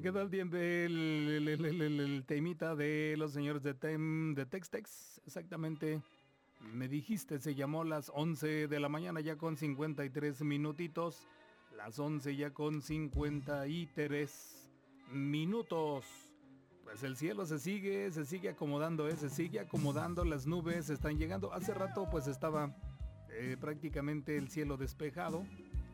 ¿Qué tal tiempo el temita de los señores de Tex-Tex? Exactamente. Me dijiste, se llamó las 11 de la mañana ya con 53 minutitos. Las 11 ya con 53 minutos. Pues el cielo se sigue acomodando, se sigue acomodando, las nubes están llegando. Hace rato pues estaba prácticamente el cielo despejado.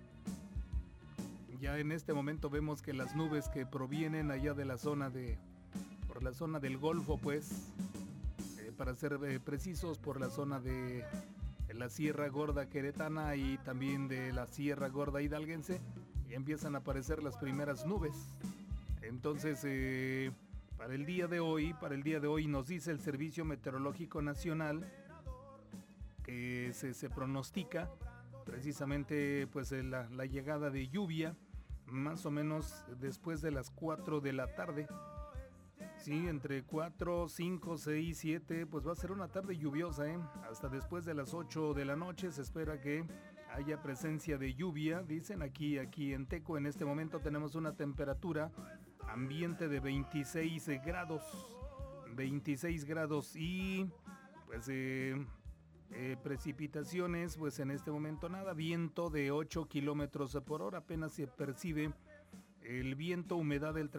Ya en este momento vemos que las nubes que provienen allá de la zona por la zona del Golfo, pues, para ser precisos, por la zona de la Sierra Gorda Queretana y también de la Sierra Gorda Hidalguense, y empiezan a aparecer las primeras nubes. Entonces, para el día de hoy nos dice el Servicio Meteorológico Nacional que se pronostica precisamente pues la llegada de lluvia más o menos después de las 4 de la tarde. Sí, entre 4, 5, 6, 7, pues va a ser una tarde lluviosa, hasta después de las 8 de la noche se espera que haya presencia de lluvia. Dicen aquí en Teco, en este momento tenemos una temperatura ambiente de 26 grados. 26 grados y pues precipitaciones, pues en este momento nada, viento de 8 kilómetros por hora, apenas se percibe el viento, humedad del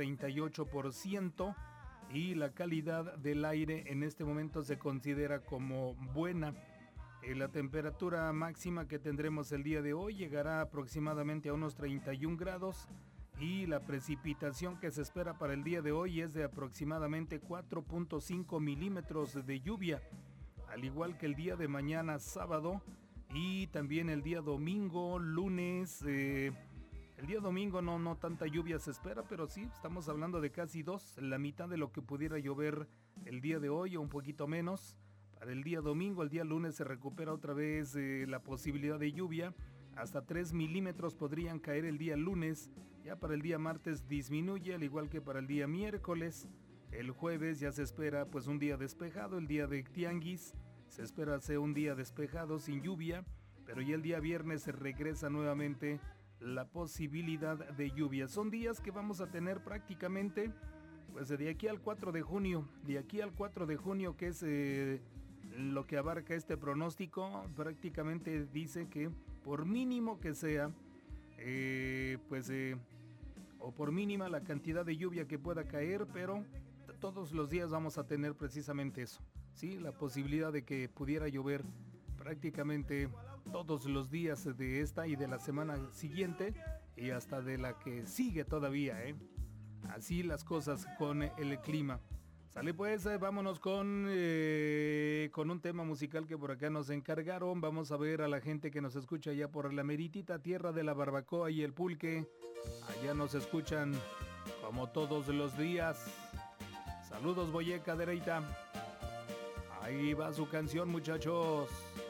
38% y la calidad del aire en este momento se considera como buena. La temperatura máxima que tendremos el día de hoy llegará aproximadamente a unos 31 grados y la precipitación que se espera para el día de hoy es de aproximadamente 4.5 milímetros de lluvia, al igual que el día de mañana sábado y también el día domingo, lunes. El día domingo no tanta lluvia se espera, pero sí, estamos hablando de casi la mitad de lo que pudiera llover el día de hoy o un poquito menos. Para el día domingo, el día lunes se recupera otra vez la posibilidad de lluvia. Hasta 3 milímetros podrían caer el día lunes. Ya para el día martes disminuye, al igual que para el día miércoles. El jueves ya se espera pues un día despejado, el día de Tianguis se espera sea un día despejado sin lluvia, pero ya el día viernes se regresa nuevamente la posibilidad de lluvia. Son días que vamos a tener prácticamente pues de aquí al 4 de junio, que es lo que abarca este pronóstico. Prácticamente dice que por mínimo que sea, o por mínima la cantidad de lluvia que pueda caer, pero todos los días vamos a tener precisamente eso, ¿sí? La posibilidad de que pudiera llover prácticamente todos los días de esta y de la semana siguiente y hasta de la que sigue todavía, Así las cosas con el clima. Sale pues, vámonos con un tema musical que por acá nos encargaron. Vamos a ver a la gente que nos escucha allá por la meritita tierra de la barbacoa y el pulque. Allá nos escuchan como todos los días. Saludos, Boyeca Dereita. Ahí va su canción, muchachos.